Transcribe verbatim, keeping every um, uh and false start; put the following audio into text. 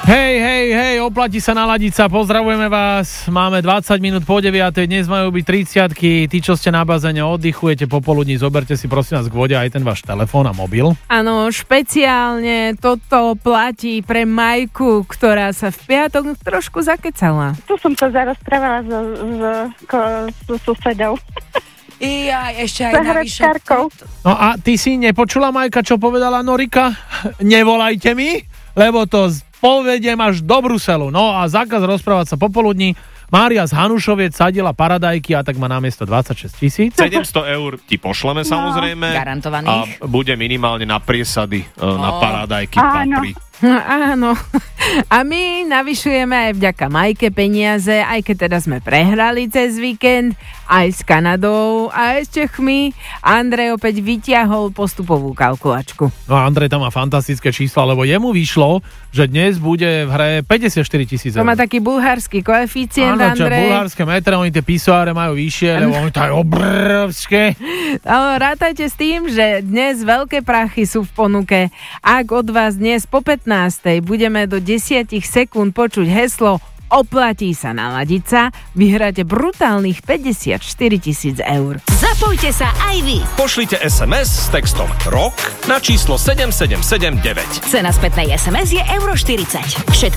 Hej, hej, hej, oplatí sa naladiť sa, pozdravujeme vás, máme dvadsať minút po deviatej, dnes majú byť tridsiatky, tí, čo ste na bazéne, oddychujete popoludní, zoberte si prosím vás k vode aj ten váš telefón a mobil. Áno, špeciálne toto platí pre Majku, ktorá sa v piatok trošku zakecala. Tu som sa zarozprávala so, so, so susedou. Ja ešte aj navyše. No a ty si nepočula, Majka, čo povedala Norika? Nevolajte mi, lebo to povediem až do Bruselu. No a zákaz rozprávať sa popoludní. Mária z Hanušoviec sadila paradajky a tak má namiesto dvadsaťšesť tisíc. sedemsto eur ti pošleme no, samozrejme. Garantovaných. A bude minimálne na priesady no. na paradajky, Áno. papry. Áno. A my navyšujeme aj vďaka Majke peniaze, aj keď teda sme prehrali cez víkend, aj s Kanadou, aj s Čechmi. Andrej opäť vyťahol postupovú kalkulačku. No a Andrej tam má fantastické čísla, lebo jemu vyšlo, že dnes bude v hre päťdesiatštyri tisíc eur. To má taký bulharský koeficient, Áno, čo Andrej. bulharské metre, oni tie pisoáre majú vyššie, lebo oni to aj obrovské. No, rátajte s tým, že dnes veľké prachy sú v ponuke. Ak od vás dnes po pätnástej budeme do desať sekúnd počuť heslo Oplatí sa naladiť sa, vyhráte brutálnych päťdesiatštyri tisíc eur. Zapojte sa aj vy. Pošlite es em es s textom ROK na číslo sedem sedem sedem deväť. Cena spätnej es em es je euro štyridsať. Všetky